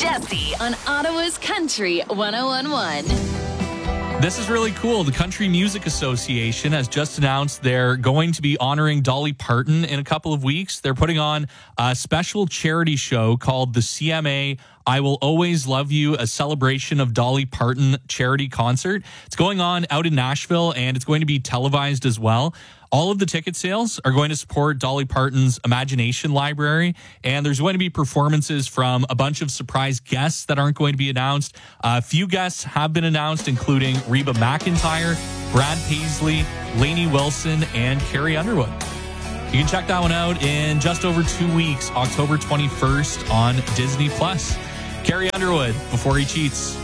Jesse on Ottawa's Country 101.1. This is really cool. The Country Music Association has just announced they're going to be honoring Dolly Parton in a couple of weeks. They're putting on a special charity show called the CMA I Will Always Love You, a celebration of Dolly Parton charity concert. It's going on out in Nashville, and it's going to be televised as well. All of the ticket sales are going to support Dolly Parton's Imagination Library, and there's going to be performances from a bunch of surprise guests that aren't going to be announced. A few guests have been announced, including Reba McEntire, Brad Paisley, Lainey Wilson, and Carrie Underwood. You can check that one out in just over 2 weeks, October 21st on Disney+. Carrie Underwood, Before He Cheats.